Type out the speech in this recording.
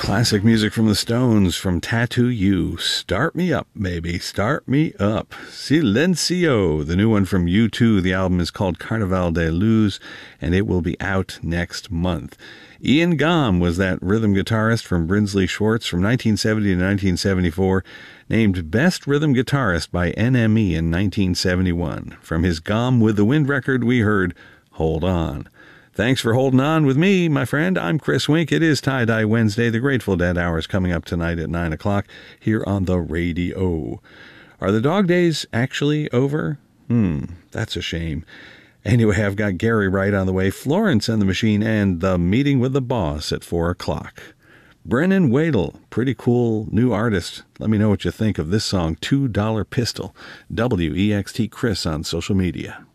Classic music from the Stones, from Tattoo You. Start me up, baby. Start me up. Silencio, the new one from U2. The album is called Carnaval de Luz, and it will be out next month. Ian Gaume was that rhythm guitarist from Brinsley Schwarz from 1970 to 1974, named Best Rhythm Guitarist by NME in 1971. From his Gaume with the Wind record, we heard Hold On. Thanks for holding on with me, my friend. I'm Chris Wink. It is Tie-Dye Wednesday. The Grateful Dead hour is coming up tonight at 9 o'clock here on the radio. Are the dog days actually over? That's a shame. Anyway, I've got Gary Wright on the way, Florence and the Machine, and the meeting with the boss at 4 o'clock. Brennan Wadle, pretty cool new artist. Let me know what you think of this song, $2 Pistol. WEXT Chris on social media.